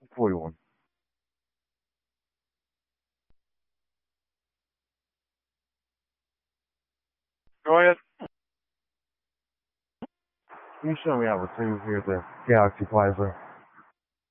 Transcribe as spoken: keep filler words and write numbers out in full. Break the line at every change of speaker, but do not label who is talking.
forty-one. Go ahead. Can you show me how to receive here at the Galaxy Plaza?